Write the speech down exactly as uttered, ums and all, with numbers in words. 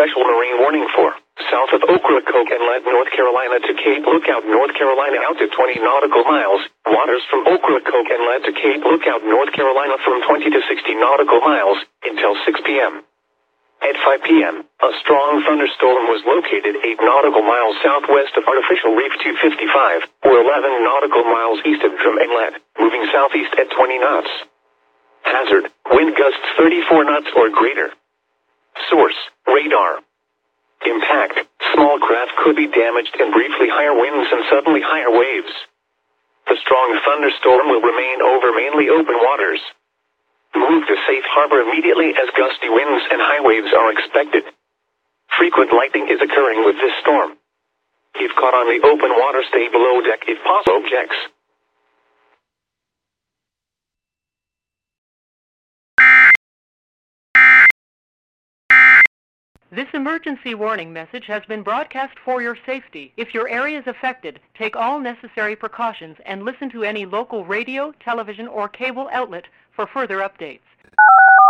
special marine warning for south of Ocracoke Inlet, North Carolina to Cape Lookout, North Carolina out to twenty nautical miles. Waters from Ocracoke Inlet to Cape Lookout, North Carolina from twenty to sixty nautical miles until six p.m. At five p.m., a strong thunderstorm was located eight nautical miles southwest of Artificial Reef two fifty-five, or eleven nautical miles east of Drum Inlet, moving southeast at twenty knots. Hazard, wind gusts thirty-four knots or greater. Source, radar. Impact, small craft could be damaged and briefly higher winds and suddenly higher waves. The strong thunderstorm will remain over mainly open waters. Move to safe harbor immediately as gusty winds and high waves are expected. Frequent lightning is occurring with this storm. If caught on the open water, stay below deck if possible. Objects. This emergency warning message has been broadcast for your safety. If your area is affected, take all necessary precautions and listen to any local radio, television, or cable outlet for further updates.